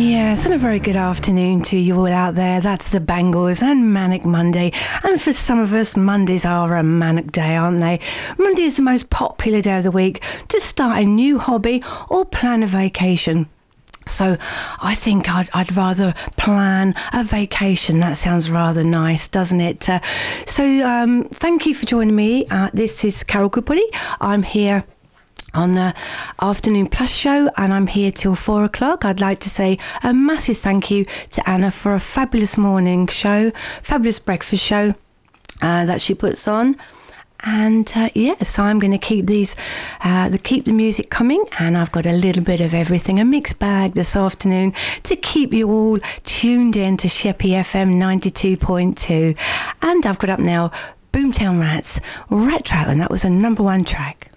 Yes, and a very good afternoon to you all out there. That's the Bangles and Manic Monday. And for some of us, Mondays are a manic day, aren't they? Monday is the most popular day of the week to start a new hobby or plan a vacation. So I think I'd rather plan a vacation. That sounds rather nice, doesn't it? Thank you for joining me. This is Carol Goodbody. I'm here on the Afternoon Plus show, and I'm here till 4 o'clock. I'd like to say a massive thank you to Anna for a fabulous morning show, fabulous breakfast show that she puts on. And yes, I'm going to keep keep the music coming, and I've got a little bit of everything, a mixed bag this afternoon to keep you all tuned in to Sheppey FM 92.2. And I've got up now Boomtown Rats, Rat Trap, and that was a number one track.